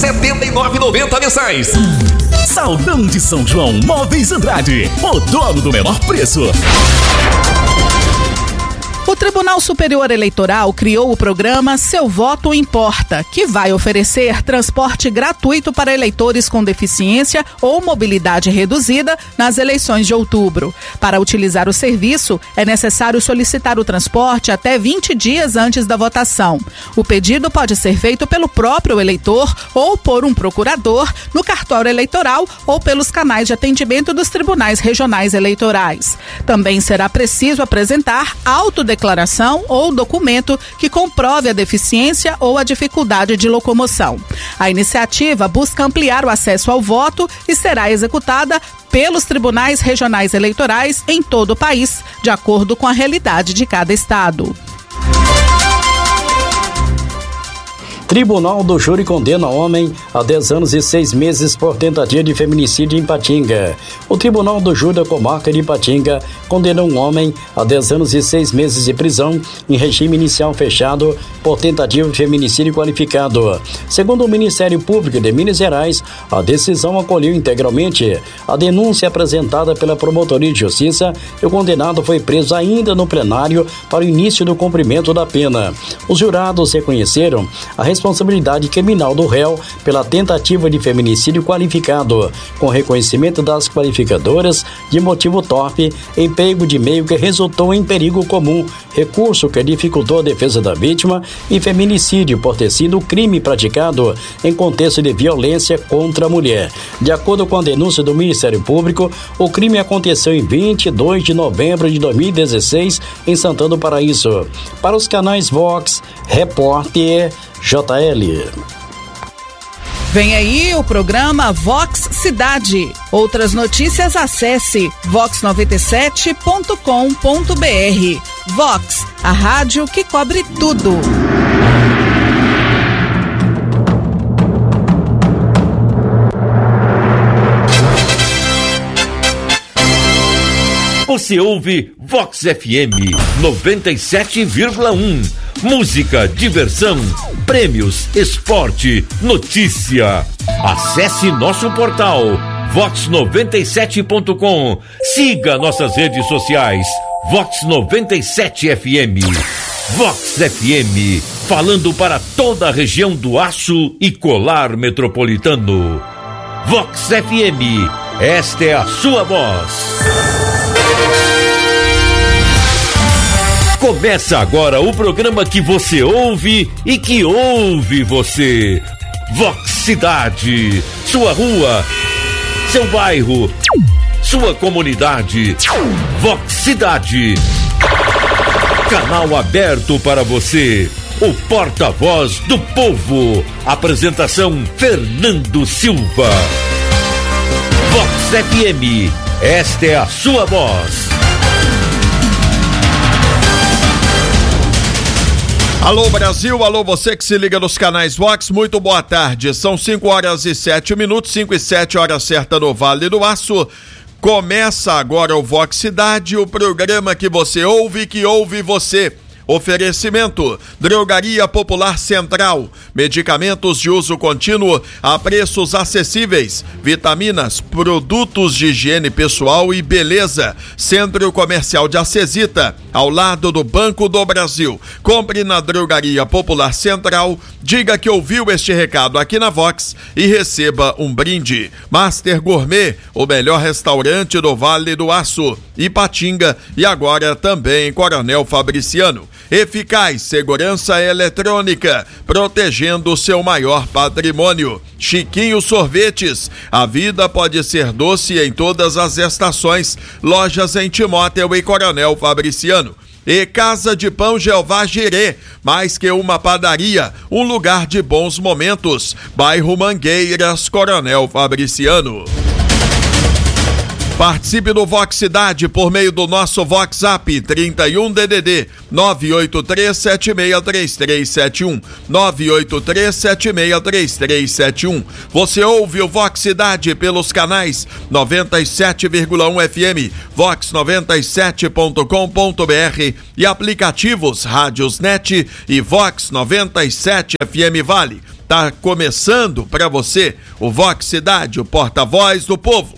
79,90 mensais. Saldão de São João Móveis Andrade, o dono do menor preço. O Tribunal Superior Eleitoral criou o programa Seu Voto Importa, que vai oferecer transporte gratuito para eleitores com deficiência ou mobilidade reduzida nas eleições de outubro. Para utilizar o serviço, é necessário solicitar o transporte até 20 dias antes da votação. O pedido pode ser feito pelo próprio eleitor ou por um procurador no cartório eleitoral ou pelos canais de atendimento dos tribunais regionais eleitorais. Também será preciso apresentar autodeclaração ou documento que comprove a deficiência ou a dificuldade de locomoção. A iniciativa busca ampliar o acesso ao voto e será executada pelos tribunais regionais eleitorais em todo o país, de acordo com a realidade de cada estado. Tribunal do Júri condena homem a 10 anos e 6 meses por tentativa de feminicídio em Ipatinga. O Tribunal do Júri da Comarca de Ipatinga condenou um homem a 10 anos e 6 meses de prisão em regime inicial fechado por tentativa de feminicídio qualificado. Segundo o Ministério Público de Minas Gerais, a decisão acolheu integralmente a denúncia apresentada pela Promotoria de Justiça e o condenado foi preso ainda no plenário para o início do cumprimento da pena. Os jurados reconheceram a responsabilidade criminal do réu pela tentativa de feminicídio qualificado, com reconhecimento das qualificadoras de motivo torpe, emprego de meio que resultou em perigo comum, recurso que dificultou a defesa da vítima e feminicídio por ter sido crime praticado em contexto de violência contra a mulher. De acordo com a denúncia do Ministério Público, o crime aconteceu em 22 de novembro de 2016 em Santana do Paraíso. Para os canais Vox, repórter JL. Vem aí o programa Vox Cidade. Outras notícias, acesse vox97.com.br. Vox, a rádio que cobre tudo. Você ouve Vox FM 97,1. Música, diversão, prêmios, esporte, notícia. Acesse nosso portal vox97.com. Siga nossas redes sociais. Vox 97 FM. Vox FM, falando para toda a região do Aço e Colar Metropolitano. Vox FM, esta é a sua voz. Começa agora o programa que você ouve e que ouve você. Vox Cidade, sua rua, seu bairro, sua comunidade. Vox Cidade, canal aberto para você. O porta-voz do povo. Apresentação Fernando Silva. Vox FM, esta é a sua voz. Alô Brasil, alô você que se liga nos canais Vox, muito boa tarde, são 5h07, 5 e 7, hora certa no Vale do Aço. Começa agora o Vox Cidade, o programa que você ouve e que ouve você. Oferecimento: Drogaria Popular Central, medicamentos de uso contínuo a preços acessíveis, vitaminas, produtos de higiene pessoal e beleza. Centro Comercial de Acesita, ao lado do Banco do Brasil. Compre na Drogaria Popular Central, diga que ouviu este recado aqui na Vox e receba um brinde. Master Gourmet, o melhor restaurante do Vale do Aço, Ipatinga e agora também Coronel Fabriciano. Eficaz Segurança Eletrônica, protegendo o seu maior patrimônio. Chiquinho Sorvetes, a vida pode ser doce em todas as estações. Lojas em Timóteo e Coronel Fabriciano. E Casa de Pão Jeová Jirê, mais que uma padaria, um lugar de bons momentos. Bairro Mangueiras, Coronel Fabriciano. Participe do Vox Cidade por meio do nosso WhatsApp 31 DDD 983763371 983763371. Você ouve o Vox Cidade pelos canais 97,1 FM, vox97.com.br e aplicativos Rádios Net e Vox 97 FM Vale. Tá começando para você o Vox Cidade, o porta-voz do povo.